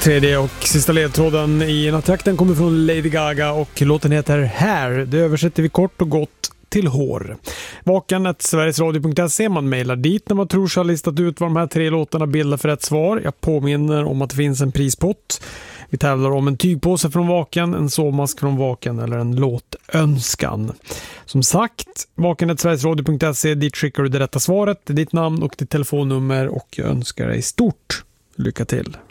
Tredje och sista ledtråden i nattjakten kommer från Lady Gaga och låten heter Hair. Det översätter vi kort och gott till hår. Vaken@sverigesradio.se, man mejlar dit när man tror sig ha listat ut vad de här 3 låtarna bildar för rätt svar. Jag påminner om att det finns en prispott. Vi tävlar om en tygpåse från Vaken, en sovmask från Vaken eller en låtönskan. Som sagt, vaken@sverigesradio.se, dit skickar du det rätta svaret, ditt namn och ditt telefonnummer, och jag önskar dig stort lycka till.